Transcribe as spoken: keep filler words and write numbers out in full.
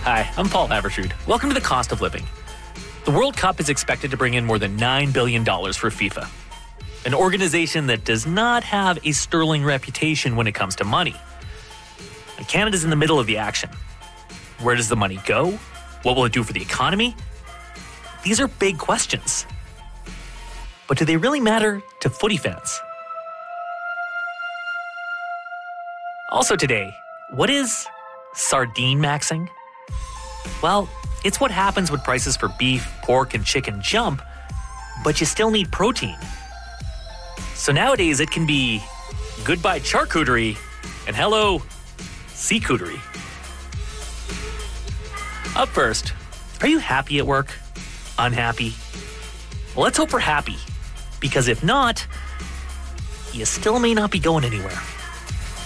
Hi, I'm Paul Havershoot. Welcome to the Cost of Living. The World Cup is expected to bring in more than nine billion dollars for FIFA, an organization that does not have a sterling reputation when it comes to money. And Canada's in the middle of the action. Where does the money go? What will it do for the economy? These are big questions. But do they really matter to footy fans? Also today, what is sardine maxing? Well, it's what happens when prices for beef, pork, and chicken jump, but you still need protein. So nowadays it can be goodbye charcuterie and hello seacouterie. Up first, are you happy at work? Unhappy? Well, let's hope we're happy, because if not, you still may not be going anywhere.